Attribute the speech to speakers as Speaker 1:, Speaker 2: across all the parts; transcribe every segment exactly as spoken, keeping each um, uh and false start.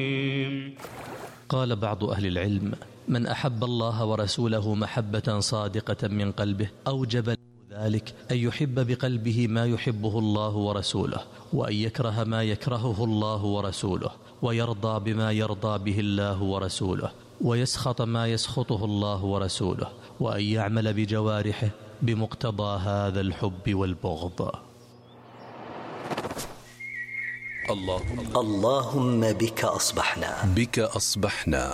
Speaker 1: قال بعض أهل العلم: من أحب الله ورسوله محبة صادقة من قلبه أوجب له ذلك أن يحب بقلبه ما يحبه الله ورسوله، وأن يكره ما يكرهه الله ورسوله، ويرضى بما يرضى به الله ورسوله، ويسخط ما يسخطه الله ورسوله، وأن يعمل بجوارحه بمقتضى هذا الحب والبغض.
Speaker 2: اللهم,
Speaker 3: اللهم بك أصبحنا
Speaker 2: بك أصبحنا.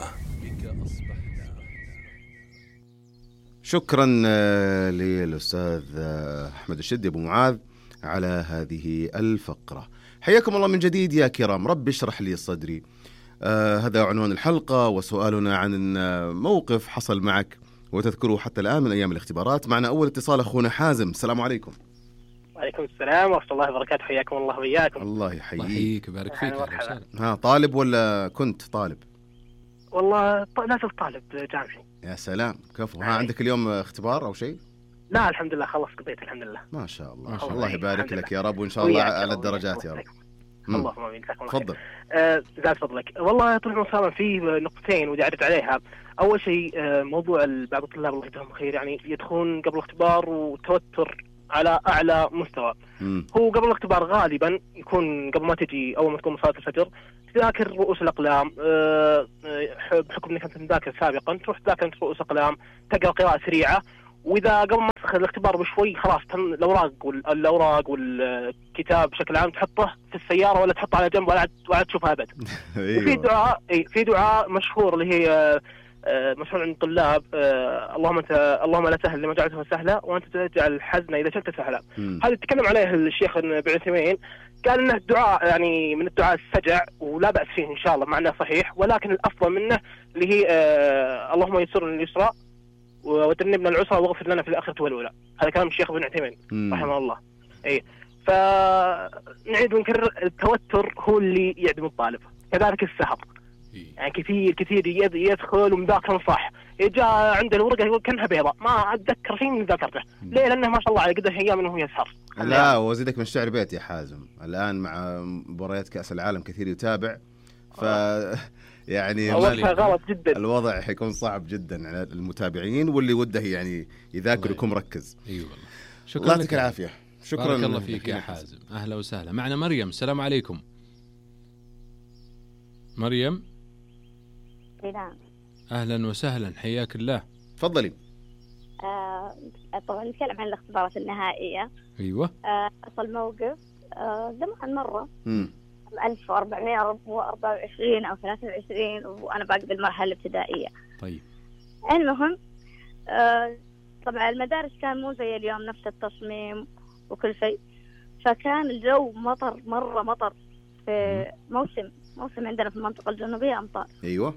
Speaker 4: شكرا للأستاذ أحمد الشدي أبو معاذ على هذه الفقرة. حياكم الله من جديد يا كرام. رب اشرح لي صدري، آه هذا عنوان الحلقة، وسؤالنا عن موقف حصل معك وتذكره حتى الآن من أيام الاختبارات. معنا أول اتصال أخونا حازم. السلام عليكم.
Speaker 5: وعليكم السلام ورحمة الله وبركاته. حياكم الله وإياكم.
Speaker 4: الله يحييك.
Speaker 6: الله يحييك ويبارك فيك.
Speaker 4: ها طالب ولا كنت طالب؟
Speaker 5: والله ط... لا زلت طالب جامعي.
Speaker 4: يا سلام كفو. ها عندك اليوم اختبار أو شيء؟
Speaker 5: لا الحمد لله خلص قضيت الحمد لله.
Speaker 4: ما شاء الله.
Speaker 5: ما شاء
Speaker 4: الله يبارك لك يا رب، وإن شاء الله على الدرجات يا رب.
Speaker 5: اللهم امين.
Speaker 4: تفضل.
Speaker 5: آه زاد فضلك. والله طول عمري في نقطتين ودي اعرض عليها. اول شيء آه موضوع بعض الطلاب الله يجزاهم خير يعني يدخلون قبل الاختبار وتوتر على اعلى مستوى.
Speaker 4: مم.
Speaker 5: هو قبل الاختبار غالبا يكون قبل ما تجي اول ما تقوم صلاه الفجر تذاكر رؤوس الاقلام، أه بحكم انك انت مذاكر سابقا تروح تذاكر رؤوس اقلام، تقرا قراءه سريعه، واذا قبل ما تدخل الاختبار بشوي خلاص الاوراق والاوراق والكتاب بشكل عام تحطه في السياره ولا تحطه على جنب ولا ولا تشوفها ابد. وفي دعاء اي في دعاء مشهور اللي هي مشهور عند الطلاب، اللهم انت اللهم لا سهل لما جعلته سهلا وانت تجعل الحزن اذا شئت سهلا. هذا تكلم عليه الشيخ ابن عثيمين، قال انه الدعاء يعني من الدعاء السجع ولا باس فيه ان شاء الله معناه صحيح، ولكن الافضل منه اللي هي اللهم يسرنا اليسرى وتجنبنا العسرى واغفر لنا في الاخره والاولى. هذا كلام الشيخ ابن عثيمين رحمه الله. اي فنعيد ونكرر، التوتر هو اللي يعدم الطالب، كذلك السهر. يعني كثير كثير يدخل ومذاكر صح، جاء عند الورقه يقول كانها بيضاء، ما اتذكر شيء من ذاكرته. ليه؟ لانه ما شاء الله عليه قدر ايام انه يسهر.
Speaker 4: لا وزيدك من الشعر بيت يا حازم، الان مع مباريات كاس العالم كثير يتابع، ف يعني
Speaker 5: غلط جدا،
Speaker 4: الوضع حيكون صعب جدا على المتابعين واللي وده يعني يذاكر ويكون مركز.
Speaker 6: اي والله. شكرا
Speaker 4: الله يعطيك العافيه. شكرا.
Speaker 6: بارك الله فيك يا حازم. اهلا وسهلا. معنا مريم. السلام عليكم. مريم.
Speaker 7: نعم.
Speaker 6: اهلا وسهلا حياك الله.
Speaker 4: تفضلي.
Speaker 7: آه طبعا نتكلم عن الاختبارات النهائيه.
Speaker 6: ايوه.
Speaker 7: آه حصل موقف آه زمان مره
Speaker 4: امم
Speaker 7: ألف وأربعمائة وأربعة وعشرين او ثلاثة وعشرين وانا باقي بالمرحله الابتدائيه.
Speaker 6: طيب.
Speaker 7: المهم آه طبعا المدارس كان مو زي اليوم نفس التصميم وكل شيء، فكان الجو مطر مره مطر في موسم موسم عندنا في المنطقه الجنوبيه امطار.
Speaker 4: ايوه.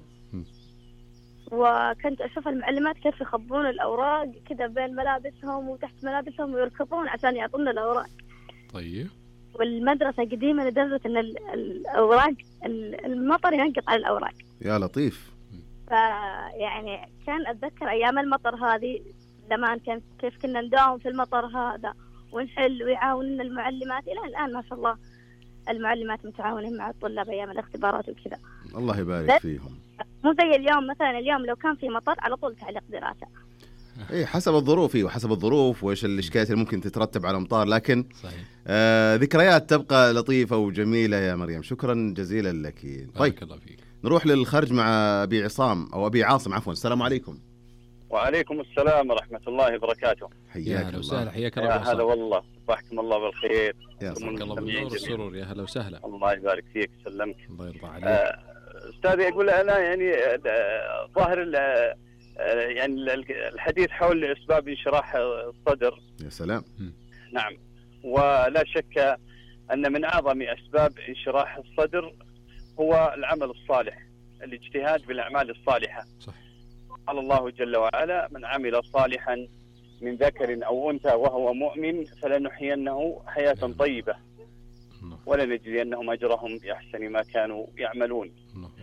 Speaker 7: وكنت أشوف المعلمات كيف يخبون الأوراق كذا بين ملابسهم وتحت ملابسهم ويركضون عشان يعطونا الأوراق.
Speaker 6: طيب.
Speaker 7: والمدرسة قديمة لدرجة أن الأوراق المطر ينقط على الأوراق.
Speaker 4: يا لطيف.
Speaker 7: فيعني كان أتذكر أيام المطر هذه زمان كان كيف كنا نداوم في المطر هذا ونحل ويعاوننا المعلمات. إلى الآن ما شاء الله المعلمات متعاونين مع الطلاب أيام الاختبارات وكذا.
Speaker 4: الله يبارك فيهم.
Speaker 7: مو زي اليوم، مثلا اليوم لو كان في مطر على طول تعليق دراسة.
Speaker 4: اي حسب الظروف، اي وحسب الظروف وايش الاشكاليات اللي ممكن تترتب على الامطار، لكن
Speaker 6: صحيح.
Speaker 4: آه ذكريات تبقى لطيفة وجميلة يا مريم. شكرا جزيلا لك. طيب
Speaker 6: بارك الله فيك.
Speaker 4: نروح للخرج مع ابي عصام او ابي عاصم عفوا. السلام عليكم.
Speaker 8: وعليكم السلام ورحمة الله وبركاته.
Speaker 4: حياك
Speaker 6: الله وسهلا. حياك
Speaker 8: الله.
Speaker 6: الله.
Speaker 8: هلا والله صبحكم الله بالخير.
Speaker 4: يا
Speaker 6: صباحك الله بالنور والسرور. يا هلا وسهلا.
Speaker 8: الله يبارك فيك سلمك.
Speaker 6: الله يرضى عليك.
Speaker 8: آه استاذي اقول انا يعني ظاهر يعني الحديث حول اسباب انشراح الصدر.
Speaker 4: يا سلام.
Speaker 8: نعم. ولا شك ان من اعظم اسباب انشراح الصدر هو العمل الصالح، الاجتهاد بالاعمال الصالحه.
Speaker 6: صح.
Speaker 8: قال الله جل وعلا: من عمل صالحا من ذكر او انثى وهو مؤمن فلنحيينه حياه طيبه ولنجزينهم اجرهم باحسن ما كانوا يعملون.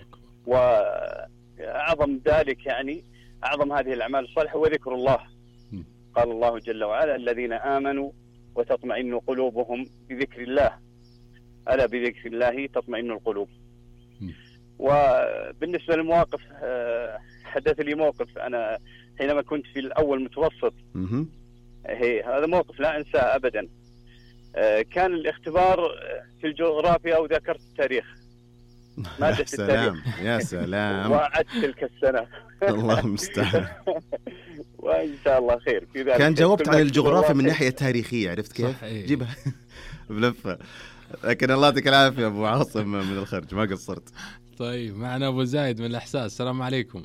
Speaker 8: واعظم ذلك يعني اعظم هذه الاعمال الصالحه هو ذكر الله. قال الله جل وعلا: الذين امنوا وتطمئن قلوبهم بذكر الله، الا بذكر الله تطمئن القلوب. وبالنسبة للمواقف حدث لي موقف أنا حينما كنت في الأول متوسط. هي هذا موقف لا أنساه أبدا. كان الاختبار في الجغرافيا وذاكرت التاريخ، مادة
Speaker 4: التاريخ. يا سلام.
Speaker 8: وعدت تلك السنة.
Speaker 4: الله المستعان.
Speaker 8: وإن شاء الله خير في ذلك.
Speaker 4: كان جاوبت عن الجغرافيا من ناحية تاريخية، عرفت كيف؟ جيبها بلفة. لكن الله يعطيك العافية أبو عاصم من الخرج، ما قصرت.
Speaker 6: طيب معنا أبو زايد من الإحساس. السلام عليكم.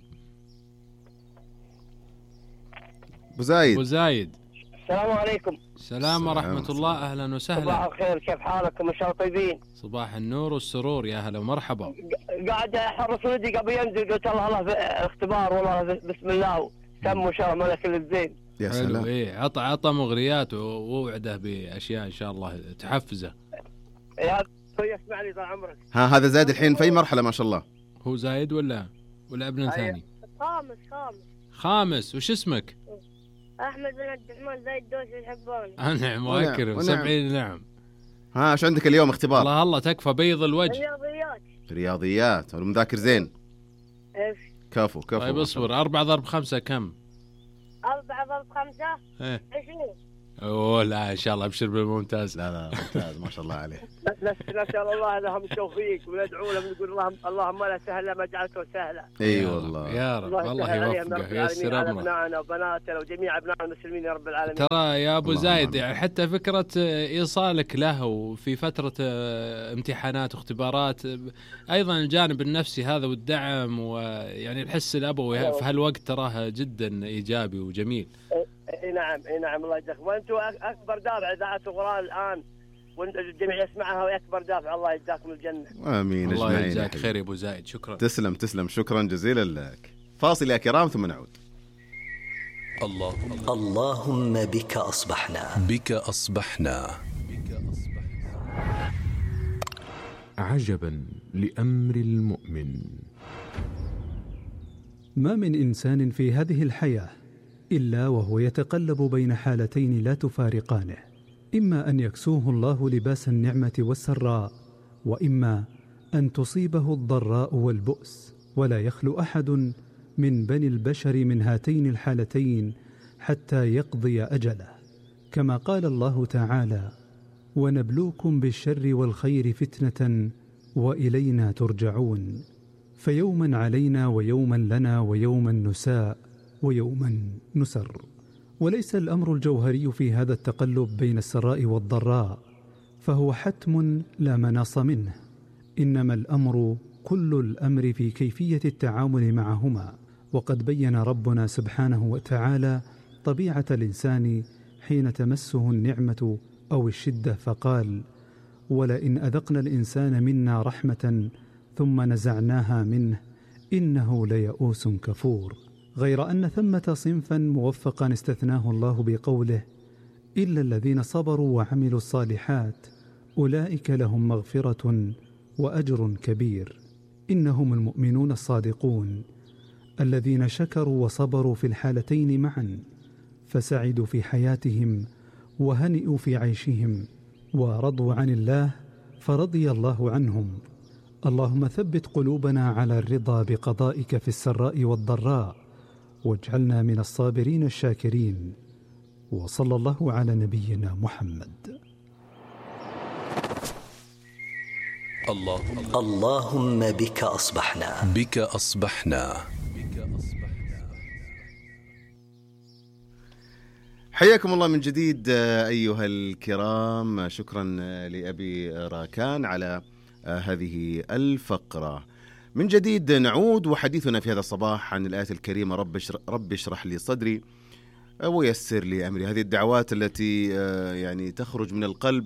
Speaker 4: أبو زايد.
Speaker 6: أبو زايد.
Speaker 9: السلام عليكم.
Speaker 6: السلام ورحمة الله. أهلا وسهلا.
Speaker 9: صباح الخير، كيف حالكم؟ إن شاء الله طيبين.
Speaker 6: صباح النور والسرور، يا هلا ومرحبا.
Speaker 9: قاعد أحرص ولدي قبل ينزل، قلت الله الله في اختبار والله بسم الله تم وإن شاء الله ملك الزين.
Speaker 4: يا سلام.
Speaker 6: إيه عطى عطى مغريات ووعده بأشياء إن شاء الله تحفزه.
Speaker 9: يا أخوي اسمع لي طال عمرك.
Speaker 4: ها هذا زايد الحين في مرحلة ما شاء الله.
Speaker 6: هو زايد ولا ولا ابن ثاني؟
Speaker 7: خامس خامس.
Speaker 6: خامس. وش اسمك؟
Speaker 7: أحمد بن عبد الرحمن زايد دوسي الحباني.
Speaker 6: أنعم وأكرم. سبعين نعم.
Speaker 4: ها ايش عندك اليوم اختبار؟
Speaker 6: الله الله تكفى بيض الوجه.
Speaker 7: رياضيات.
Speaker 4: رياضيات. المذاكر زين؟
Speaker 7: ايش؟
Speaker 4: كفو كفو.
Speaker 6: طيب اصبر. أربعة ضرب خمسة كم؟
Speaker 7: أربعة ضرب خمسة؟
Speaker 6: ايه
Speaker 7: عشرين.
Speaker 6: اوه لا ان شاء الله ابشر بالممتاز.
Speaker 4: لا لا ممتاز ما شاء الله عليه.
Speaker 9: نسأل الله لهم التوفيق وندعو لهم نقول اللهم اللهم لا سهل ما جعلته سهلا.
Speaker 4: اي والله
Speaker 6: يا رب الله يوفقه وييسر امره.
Speaker 9: ابنائنا وبناتنا وجميع ابناء المسلمين يا رب العالمين.
Speaker 6: ترى يا ابو زايد يعني حتى فكره ايصالك له وفي فتره امتحانات واختبارات، ايضا الجانب النفسي هذا والدعم ويعني الحس الابوي في هالوقت تراه جدا ايجابي وجميل.
Speaker 9: اي نعم اي نعم الله يجزاكم. وانتم اكبر دافع اذاعه القران الان والجميع يسمعها ويكبر دافع. الله يجزاكم الجنه.
Speaker 4: امين.
Speaker 6: الله يجزاك خير يا ابو زايد. شكرا.
Speaker 4: تسلم تسلم شكرا جزيلا لك. فاصل يا كرام ثم نعود.
Speaker 2: الله
Speaker 3: اللهم بك أصبحنا
Speaker 2: بك أصبحنا
Speaker 10: عجبا لأمر المؤمن.
Speaker 11: ما من إنسان في هذه الحياة إلا وهو يتقلب بين حالتين لا تفارقانه، إما أن يكسوه الله لباس النعمة والسراء، وإما أن تصيبه الضراء والبؤس، ولا يخلو أحد من بني البشر من هاتين الحالتين حتى يقضي أجله، كما قال الله تعالى: ونبلوكم بالشر والخير فتنة وإلينا ترجعون. فيوما علينا ويوما لنا ويوما نساء ويوما نسر. وليس الأمر الجوهري في هذا التقلب بين السراء والضراء، فهو حتم لا مناص منه، إنما الأمر كل الأمر في كيفية التعامل معهما. وقد بين ربنا سبحانه وتعالى طبيعة الإنسان حين تمسه النعمة أو الشدة، فقال: ولئن أذقنا الإنسان منا رحمة ثم نزعناها منه إنه ليئوس كفور. غير أن ثمة صنفا موفقا استثناه الله بقوله: إلا الذين صبروا وعملوا الصالحات أولئك لهم مغفرة وأجر كبير. إنهم المؤمنون الصادقون الذين شكروا وصبروا في الحالتين معا، فسعدوا في حياتهم وهنئوا في عيشهم، ورضوا عن الله فرضي الله عنهم. اللهم ثبت قلوبنا على الرضا بقضائك في السراء والضراء، واجعلنا من الصابرين الشاكرين. وصلى الله على نبينا محمد.
Speaker 2: الله
Speaker 3: اللهم بك أصبحنا
Speaker 2: بك أصبحنا
Speaker 4: حياكم الله من جديد أيها الكرام. شكرا لأبي راكان على هذه الفقرة. من جديد نعود وحديثنا في هذا الصباح عن الآية الكريمة: رب رب اشرح لي صدري ويسر لي أمري. هذه الدعوات التي يعني تخرج من القلب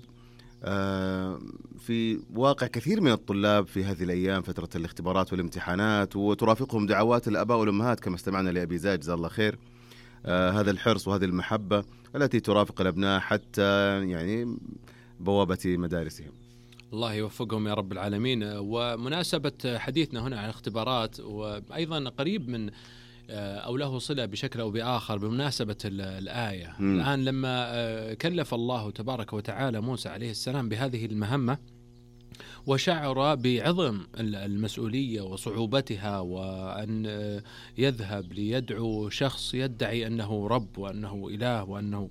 Speaker 4: في واقع كثير من الطلاب في هذه الأيام، فترة الاختبارات والامتحانات، وترافقهم دعوات الآباء والأمهات كما استمعنا لأبي زايد جزاه الله خير. هذا الحرص وهذه المحبة التي ترافق الأبناء حتى يعني بوابة مدارسهم.
Speaker 6: الله يوفقهم يا رب العالمين. ومناسبة حديثنا هنا عن الاختبارات، وأيضا قريب من أو له صلة بشكل أو بآخر بمناسبة الآية. م. الآن لما كلف الله تبارك وتعالى موسى عليه السلام بهذه المهمة وشعر بعظم المسؤولية وصعوبتها، وأن يذهب ليدعو شخص يدعي أنه رب وأنه إله وأنه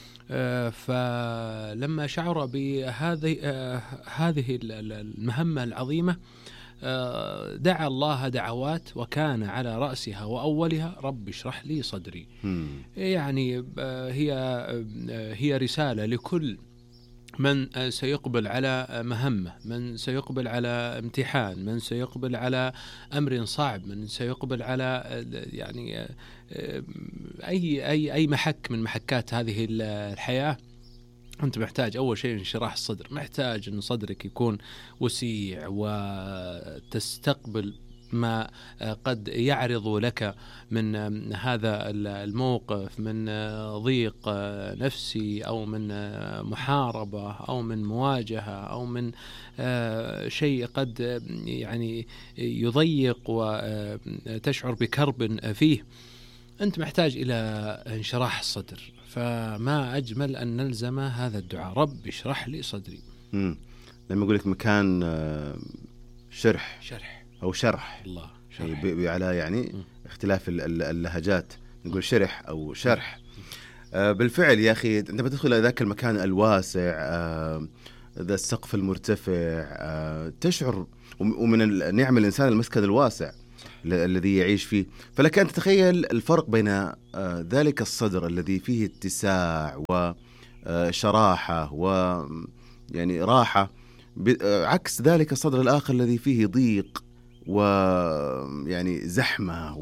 Speaker 6: فلما شعر بهذه هذه المهمة العظيمة دعا الله دعوات، وكان على رأسها وأولها رب اشرح لي صدري. يعني هي هي رسالة لكل من سيقبل على مهمة، من سيقبل على امتحان، من سيقبل على أمر صعب، من سيقبل على يعني أي أي أي محك من محكات هذه الحياة. أنت محتاج أول شيء انشراح الصدر، محتاج أن صدرك يكون وسيع وتستقبل ما قد يعرض لك من هذا الموقف، من ضيق نفسي أو من محاربة أو من مواجهة أو من شيء قد يعني يضيق وتشعر بكرب فيه. أنت محتاج إلى انشراح الصدر، فما أجمل أن نلزم هذا الدعاء، رب اشرح لي صدري.
Speaker 4: مم. لما أقول لك مكان شرح
Speaker 6: شرح
Speaker 4: أو شرح
Speaker 6: الله
Speaker 4: شرح. على يعني م. اختلاف اللهجات، نقول شرح أو شرح. آه بالفعل يا أخي عندما تدخل إلى ذاك المكان الواسع، آه ذا السقف المرتفع، آه تشعر ومن نعم الإنسان المسكن الواسع الذي يعيش فيه. فلك أن تتخيل الفرق بين آه ذلك الصدر الذي فيه اتساع وشراحة ويعني راحة، عكس ذلك الصدر الآخر الذي فيه ضيق ويعني زحمة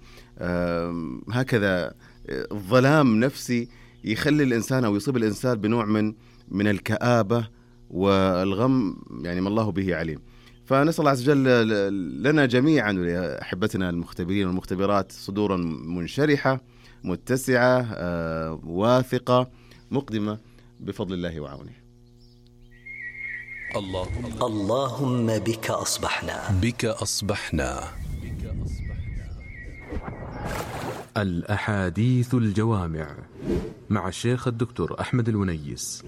Speaker 4: وهكذا الظلام نفسي يخلي الإنسان أو يصيب الإنسان بنوع من من الكآبة والغم، يعني ما الله به عليم. فنسأل الله عز وجل لنا جميعا ولأحبتنا المختبرين والمختبرات صدورا منشرحة متسعة واثقة مقدمة بفضل الله وعونه.
Speaker 2: اللهم
Speaker 3: اللهم بك أصبحنا
Speaker 2: بك أصبحنا
Speaker 10: الأحاديث الجوامع مع الشيخ الدكتور أحمد الونيس.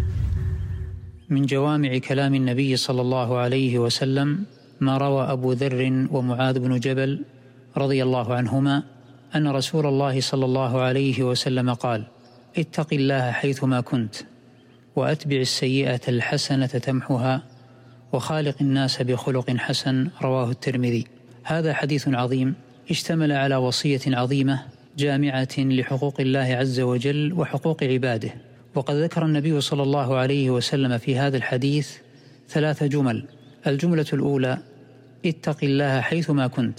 Speaker 12: من جوامع كلام النبي صلى الله عليه وسلم ما روى أبو ذر ومعاذ بن جبل رضي الله عنهما أن رسول الله صلى الله عليه وسلم قال: اتق الله حيثما كنت، وأتبع السيئة الحسنة تمحها، وخالق الناس بخلق حسن. رواه الترمذي. هذا حديث عظيم اشتمل على وصية عظيمة جامعة لحقوق الله عز وجل وحقوق عباده. وقد ذكر النبي صلى الله عليه وسلم في هذا الحديث ثلاث جمل. الجملة الأولى: اتق الله حيثما كنت.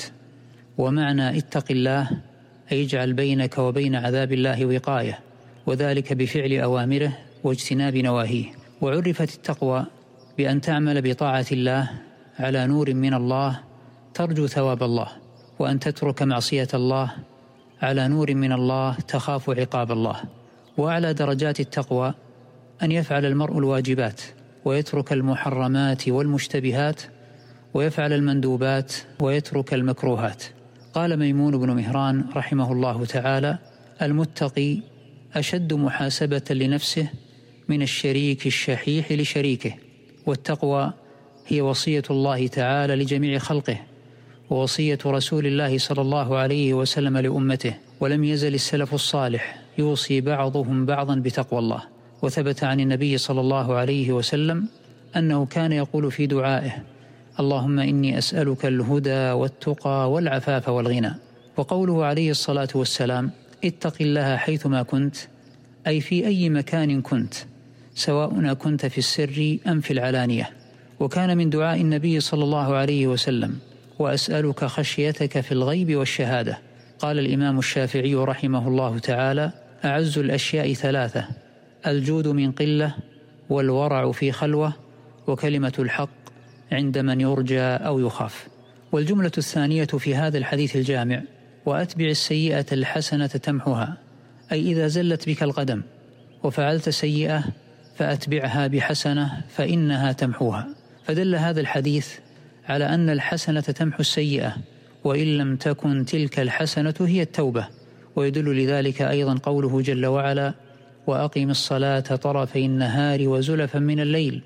Speaker 12: ومعنى اتق الله أي اجعل بينك وبين عذاب الله وقاية، وذلك بفعل أوامره واجتناب نواهيه. وعرفت التقوى بأن تعمل بطاعة الله على نور من الله ترجو ثواب الله، وأن تترك معصية الله على نور من الله تخاف عقاب الله. وأعلى درجات التقوى أن يفعل المرء الواجبات ويترك المحرمات والمشتبهات، ويفعل المندوبات ويترك المكروهات. قال ميمون بن مهران رحمه الله تعالى: المتقي أشد محاسبة لنفسه من الشريك الشحيح لشريكه. والتقوى هي وصية الله تعالى لجميع خلقه، ووصية رسول الله صلى الله عليه وسلم لأمته. ولم يزل السلف الصالح يوصي بعضهم بعضا بتقوى الله. وثبت عن النبي صلى الله عليه وسلم أنه كان يقول في دعائه: اللهم إني أسألك الهدى والتقى والعفاف والغنى. وقوله عليه الصلاة والسلام: اتق الله حيثما كنت، أي في أي مكان كنت، سواء كنت في السر أم في العلانية. وكان من دعاء النبي صلى الله عليه وسلم: وأسألك خشيتك في الغيب والشهادة. قال الإمام الشافعي رحمه الله تعالى: أعز الأشياء ثلاثة: الجود من قلة، والورع في خلوة، وكلمة الحق عند من يرجى أو يخاف. والجملة الثانية في هذا الحديث الجامع: وأتبع السيئة الحسنة تمحها، أي إذا زلت بك القدم وفعلت سيئة فأتبعها بحسنة فإنها تمحوها. فدل هذا الحديث على أن الحسنة تمحو السيئة، وإن لم تكن تلك الحسنة هي التوبة. ويدل لذلك أيضا قوله جل وعلا: وأقم الصلاة طرفي النهار وزلفا من الليل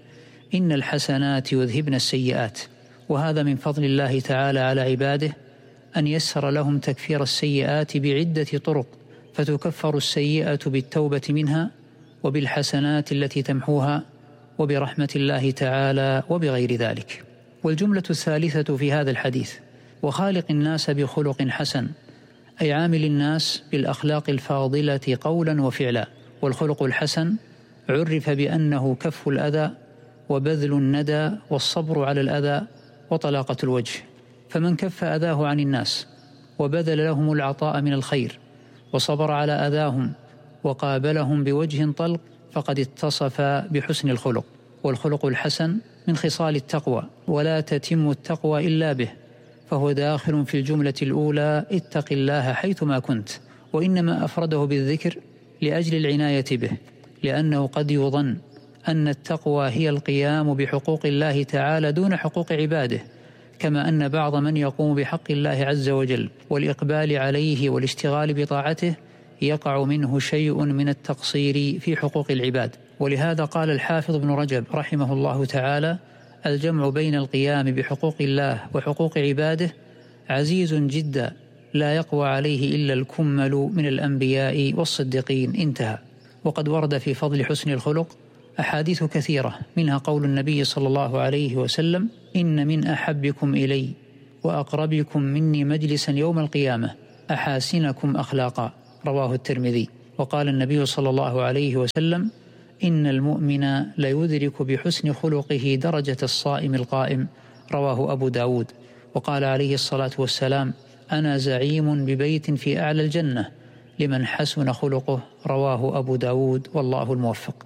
Speaker 12: إن الحسنات يذهبن السيئات. وهذا من فضل الله تعالى على عباده أن يسر لهم تكفير السيئات بعدة طرق، فتكفر السيئة بالتوبة منها وبالحسنات التي تمحوها وبرحمة الله تعالى وبغير ذلك. والجملة الثالثة في هذا الحديث: وخالق الناس بخلق حسن، أي عامل الناس بالأخلاق الفاضلة قولا وفعلا. والخلق الحسن عرف بأنه كف الأذى وبذل الندى والصبر على الأذى وطلاقة الوجه. فمن كف أذاه عن الناس وبذل لهم العطاء من الخير وصبر على أذاهم وقابلهم بوجه طلق فقد اتصف بحسن الخلق. والخلق الحسن من خصال التقوى، ولا تتم التقوى إلا به، فهو داخل في الجملة الأولى: اتق الله حيثما كنت. وإنما أفرده بالذكر لأجل العناية به، لأنه قد يظن أن التقوى هي القيام بحقوق الله تعالى دون حقوق عباده، كما أن بعض من يقوم بحق الله عز وجل والإقبال عليه والاشتغال بطاعته يقع منه شيء من التقصير في حقوق العباد. ولهذا قال الحافظ ابن رجب رحمه الله تعالى: الجمع بين القيام بحقوق الله وحقوق عباده عزيز جدا، لا يقوى عليه إلا الكمل من الأنبياء والصديقين. انتهى. وقد ورد في فضل حسن الخلق أحاديث كثيرة، منها قول النبي صلى الله عليه وسلم: إن من أحبكم إلي وأقربكم مني مجلسا يوم القيامة أحاسنكم أخلاقا، رواه الترمذي. وقال النبي صلى الله عليه وسلم: إن المؤمن ليدرك بحسن خلقه درجة الصائم القائم، رواه أبو داود. وقال عليه الصلاة والسلام: أنا زعيم ببيت في أعلى الجنة لمن حسن خلقه، رواه أبو داود، والله الموفق.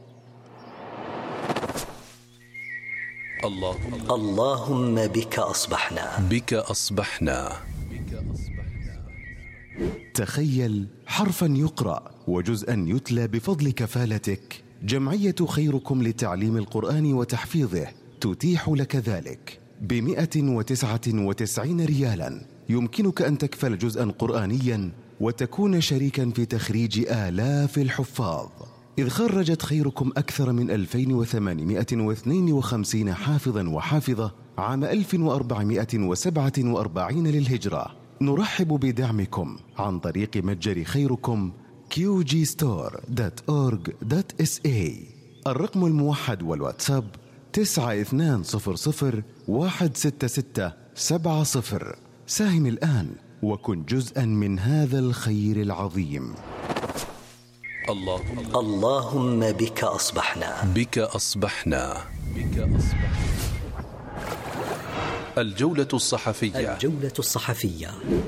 Speaker 2: الله
Speaker 3: اللهم بك أصبحنا
Speaker 2: بك أصبحنا.
Speaker 13: تخيل حرفا يقرأ وجزءا يتلى بفضل كفالتك. جمعية خيركم لتعليم القرآن وتحفيظه تتيح لك ذلك بمئة وتسعة وتسعين ريالا. يمكنك أن تكفل جزءا قرآنيا وتكون شريكا في تخريج آلاف الحفاظ، إذ خرجت خيركم أكثر من ألفين وثمانمئة واثنين وخمسين حافظا وحافظة عام ألف وأربعمئة وسبعة وأربعين للهجرة. نرحب بدعمكم عن طريق متجر خيركم كيو جي ستور دوت أورغ دوت إس إيه. الرقم الموحد والواتساب تسعة اثنان صفر صفر واحد ستة ستة سبعة صفر. ساهم الآن وكن جزءا من هذا الخير العظيم.
Speaker 2: الله
Speaker 3: اللهم بك أصبحنا
Speaker 2: بك أصبحنا بك أصبحنا. الجولة الصحفية
Speaker 3: الجولة الصحفية.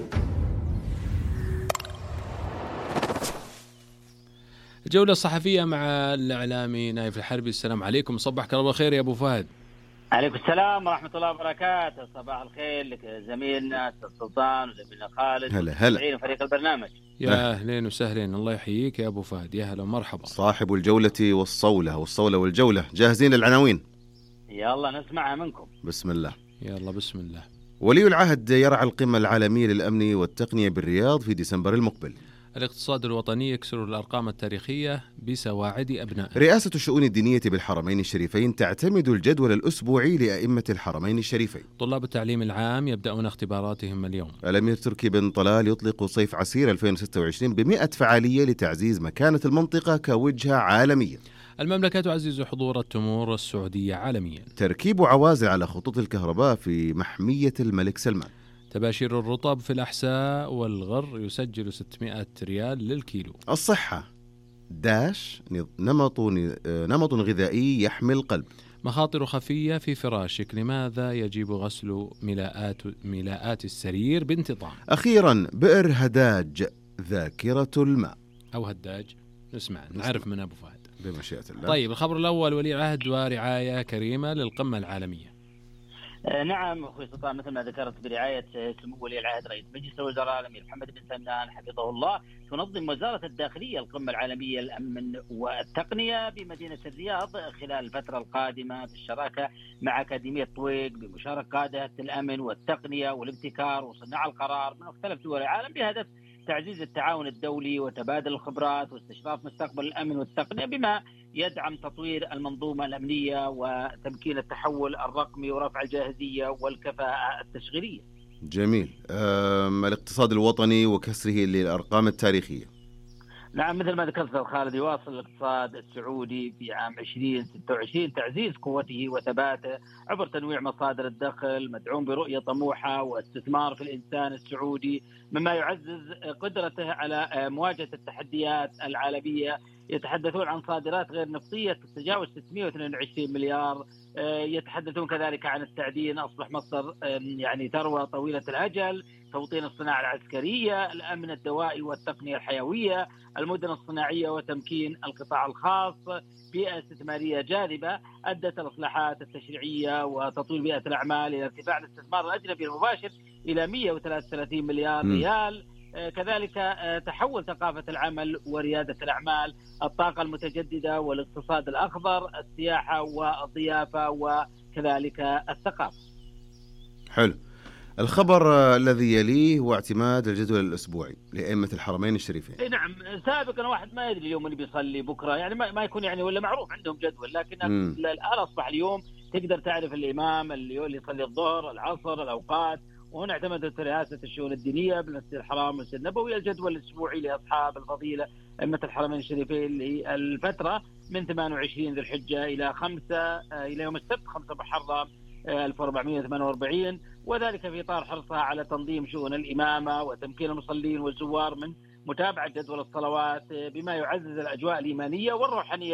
Speaker 6: الجولة الصحفية مع الإعلامي نايف الحربي. السلام عليكم، صبحك الله خير يا أبو فهد.
Speaker 14: عليكم السلام ورحمة الله وبركاته. صباح الخير لك زميلنا السلطان وزميلنا خالد
Speaker 4: هلا هلا
Speaker 14: وفريق البرنامج.
Speaker 6: يا أهلين وسهلين، الله يحييك يا أبو فهد، يا هلا ومرحبا.
Speaker 4: صاحب الجولة والصولة والصولة والجولة، جاهزين للعناوين؟
Speaker 14: يلا نسمعها منكم.
Speaker 4: بسم الله.
Speaker 6: يلا بسم الله.
Speaker 4: ولي العهد يرعى القمة العالمية للأمن والتقنية بالرياض في ديسمبر المقبل.
Speaker 6: الاقتصاد الوطني يكسر الأرقام التاريخية بسواعد أبنائه.
Speaker 4: رئاسة الشؤون الدينية بالحرمين الشريفين تعتمد الجدول الأسبوعي لأئمة الحرمين الشريفين.
Speaker 6: طلاب التعليم العام يبدأون اختباراتهم اليوم.
Speaker 4: الأمير تركي بن طلال يطلق صيف عسير ألفين وستة وعشرين بمئة فعالية لتعزيز مكانة المنطقة كوجهة عالمية.
Speaker 6: المملكة تعزز حضور التمور السعودية عالميا.
Speaker 4: تركيب عوازل على خطوط الكهرباء في محمية الملك سلمان.
Speaker 6: تباشير الرطب في الأحساء والغر يسجل ستمئة ريال للكيلو.
Speaker 4: الصحة داش نمط نمط غذائي يحمي القلب.
Speaker 6: مخاطر خفية في فراشك، لماذا يجب غسل ملاءات ملاءات السرير بانتظام؟
Speaker 4: أخيرا بئر هداج ذاكرة الماء
Speaker 6: أو هداج. نسمع نعرف من أبو فهد
Speaker 4: بمشيئة الله.
Speaker 6: طيب الخبر الأول: ولي عهد ورعاية كريمة للقمة العالمية.
Speaker 14: نعم أخوي سلطان، مثل ما ذكرت برعاية سمو ولي العهد رئيس مجلس الوزراء الأمير محمد بن سلمان حفظه الله، تنظم وزارة الداخلية القمة العالمية للأمن والتقنية بمدينة الرياض خلال الفترة القادمة بالشراكة مع أكاديمية طويق بمشاركة قادة الأمن والتقنية والابتكار وصناع القرار من مختلف دول العالم، بهدف تعزيز التعاون الدولي وتبادل الخبرات واستشراف مستقبل الأمن والتقنية بما يدعم تطوير المنظومة الأمنية وتمكين التحول الرقمي ورفع الجاهزية والكفاءة التشغيلية.
Speaker 4: جميل. الاقتصاد الوطني وكسره للأرقام التاريخية.
Speaker 14: نعم، مثل ما ذكرت خالد، يواصل الاقتصاد السعودي في عام ألفين وستة وعشرين تعزيز قوته وثباته عبر تنويع مصادر الدخل مدعوم برؤية طموحة واستثمار في الإنسان السعودي، مما يعزز قدرته على مواجهة التحديات العالمية. يتحدثون عن صادرات غير نفطية تتجاوز ستمائة واثنين وعشرين مليار. يتحدثون كذلك عن التعدين، أصبح مصدر يعني ثروة طويلة الأجل، توطين الصناعة العسكرية، الأمن الدوائي والتقنية الحيوية، المدن الصناعية وتمكين القطاع الخاص، بيئة استثمارية جاذبة أدت الإصلاحات التشريعية وتطوير بيئة الأعمال إلى ارتفاع الاستثمار الأجنبي المباشر إلى مئة وثلاثة وثلاثين مليار ريال. كذلك تحول ثقافة العمل وريادة الأعمال، الطاقة المتجددة والاقتصاد الأخضر، السياحة والضيافة وكذلك الثقافة.
Speaker 4: حلو. الخبر الذي يليه هو اعتماد الجدول الأسبوعي لأئمة الحرمين الشريفين.
Speaker 14: نعم، سابقا واحد ما يدري اليوم اللي بيصلي بكرة، يعني ما يكون يعني ولا معروف عندهم جدول، لكن الآن أصبح اليوم تقدر تعرف الإمام اللي يصلي الظهر العصر الأوقات. وهنا اعتمدت رئاسة الشؤون الدينية بالمسجد الحرام والمسجد النبوي الجدول الأسبوعي لأصحاب الفضيلة أئمة الحرمين الشريفين للفترة من ثمانية وعشرين ذي الحجة إلى خمسة إلى يوم السبت خمسة محرم ألف وأربعمائة وثمانية وأربعين، وذلك في إطار حرصها على تنظيم شؤون الإمامة وتمكين المصلين والزوار من متابعة جدول الصلوات بما يعزز الأجواء الإيمانية والروحانية